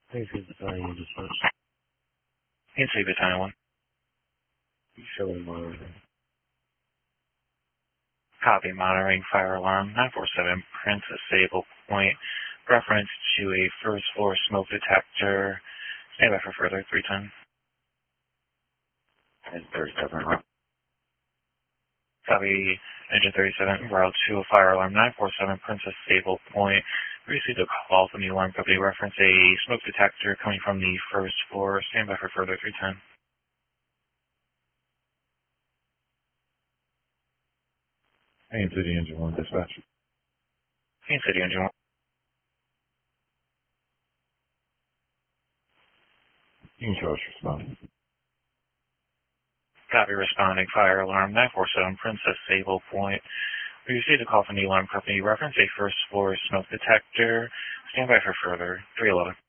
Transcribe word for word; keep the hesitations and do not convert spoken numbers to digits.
Thanks for designing your dispatch. Can you battalion one? Showing monitoring. Copy, monitoring fire alarm nine four seven, Princess Sable Point, reference to a first floor smoke detector. Stand by for further, three ten. And thirty-seven, right? Copy, engine thirty-seven, route to a fire alarm nine four seven, Princess Sable Point. We received a call from the alarm company, reference a smoke detector coming from the first floor. Stand by for further, three ten. Haines City Engine one, dispatch. Haines City engine one. You can show us responding. Copy, responding fire alarm nine four seven, Princess Sable Point. We received a call from the alarm company, reference a first floor smoke detector. Stand by for further, three eleven.